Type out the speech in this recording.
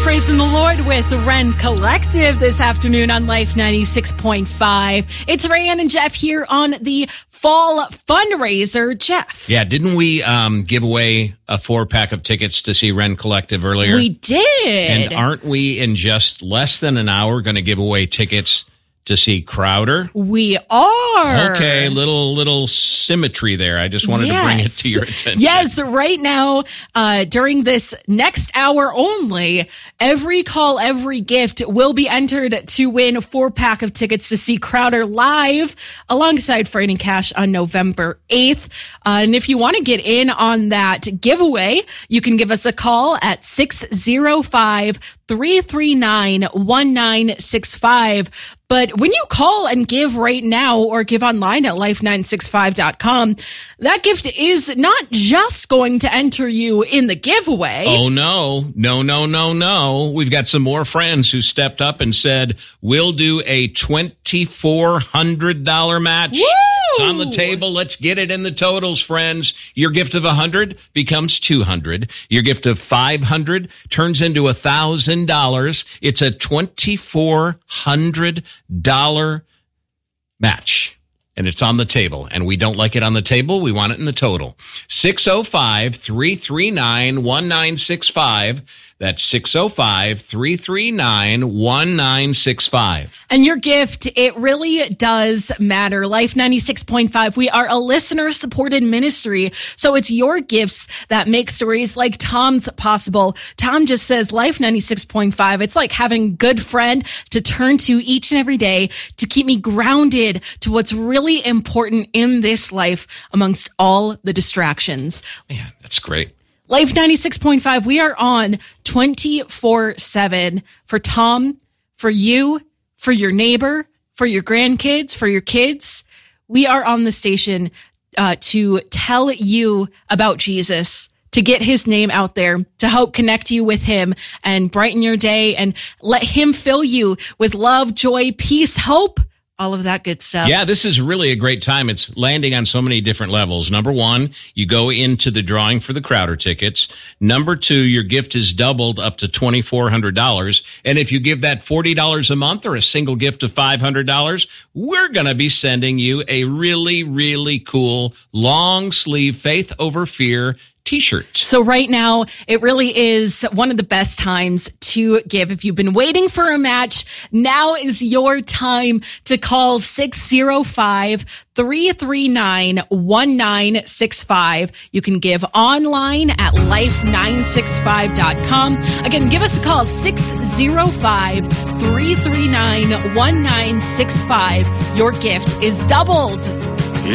praising the Lord with the Ren Collective this afternoon on Life 96.5. It's Rayanne and Jeff here on the fall fundraiser. Jeff. Yeah, didn't we give away a 4-pack of tickets to see Ren Collective earlier? We did. And aren't we in just less than an hour going to give away tickets to see Crowder? We are. Okay, little symmetry there. I just wanted to bring it to your attention. Yes, right now, during this next hour only, every call, every gift will be entered to win a 4-pack of tickets to see Crowder live alongside Freight and Cash on November 8th. And if you want to get in on that giveaway, you can give us a call at 605-339-1965. But when you call and give right now or give online at life965.com, that gift is not just going to enter you in the giveaway. Oh, no. We've got some more friends who stepped up and said, we'll do a $2,400 match. Woo! It's on the table. Let's get it in the totals, friends. Your gift of $100 becomes $200. Your gift of $500 turns into $1,000. It's a $2,400 match. And it's on the table. And we don't like it on the table. We want it in the total. 605-339-1965. That's 605-339-1965. And your gift, it really does matter. Life 96.5, we are a listener-supported ministry, so it's your gifts that make stories like Tom's possible. Tom just says, Life 96.5, it's like having a good friend to turn to each and every day to keep me grounded to what's really important in this life amongst all the distractions. Man, that's great. Life 96.5, we are on 24/7 for Tom, for you, for your neighbor, for your grandkids, for your kids. We are on the station to tell you about Jesus, to get his name out there, to help connect you with him and brighten your day and let him fill you with love, joy, peace, hope, all of that good stuff. Yeah, this is really a great time. It's landing on so many different levels. Number one, you go into the drawing for the Crowder tickets. Number two, your gift is doubled up to $2,400. And if you give that $40 a month or a single gift of $500, we're going to be sending you a really, really cool long sleeve Faith Over Fear t-shirt. So right now, it really is one of the best times to give. If you've been waiting for a match, now is your time to call 605-339-1965. You can give online at life965.com. Again, give us a call, 605-339-1965. Your gift is doubled.